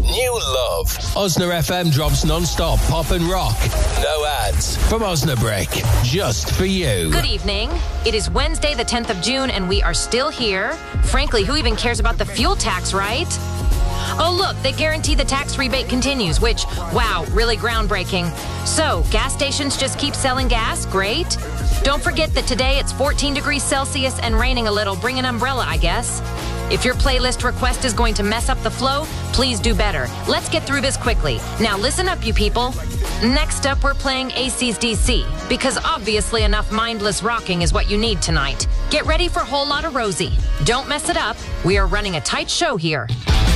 New love. Osna FM drops non-stop pop and rock. No ads. From Osna Brick. Just for you. Good evening. It is Wednesday, the 10th of June, and we are still here. Frankly, who even cares about the fuel tax, right? Oh, look, they guarantee the tax rebate continues, which, wow, really groundbreaking. So, gas stations just keep selling gas? Great. Don't forget that today it's 14 degrees Celsius and raining a little. Bring an umbrella, I guess. If your playlist request is going to mess up the flow, please do better. Let's get through this quickly. Now listen up, you people. Next up, we're playing AC's DC, because obviously enough mindless rocking is what you need tonight. Get ready for Whole Lotta Rosie. Don't mess it up. We are running a tight show here.